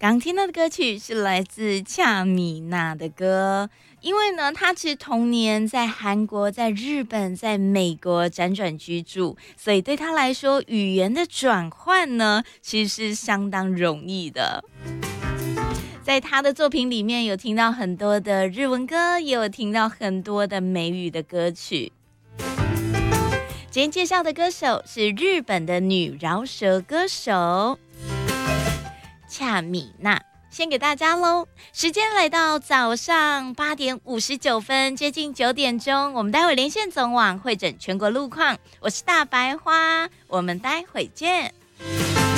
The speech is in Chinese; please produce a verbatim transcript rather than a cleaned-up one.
刚听到的歌曲是来自恰米娜的歌，因为呢，她其实童年在韩国、在日本、在美国辗转居住，所以对她来说，语言的转换呢，其实是相当容易的。在她的作品里面，有听到很多的日文歌，也有听到很多的美语的歌曲。今天介绍的歌手是日本的女饶舌歌手恰米娜，先给大家喽。时间来到早上八点五十九分，接近九点钟，我们待会连线总网会诊全国路况。我是大白花，我们待会见。